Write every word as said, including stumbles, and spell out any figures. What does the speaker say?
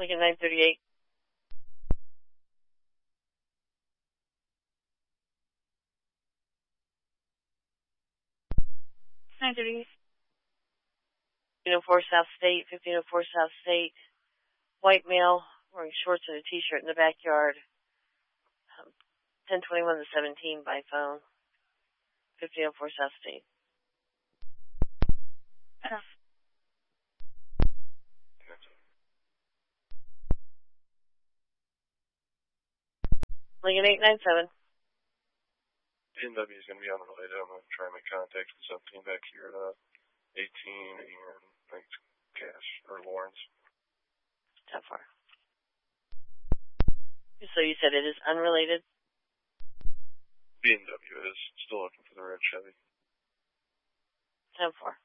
Lincoln nine thirty-eight. nine thirty-eight. fifteen oh four South State, fifteen oh four South State. White male wearing shorts and a t-shirt in the backyard. Um, ten twenty-one to seventeen by phone. fifteen oh four South State. Uh, Lincoln eight nine seven. P N W is going to be unrelated. I'm going to try and make contact with seventeen back here at uh, eighteen and I think Cash or Lawrence. How far? So you said it is unrelated? B M W is still looking for the red Chevy. How far?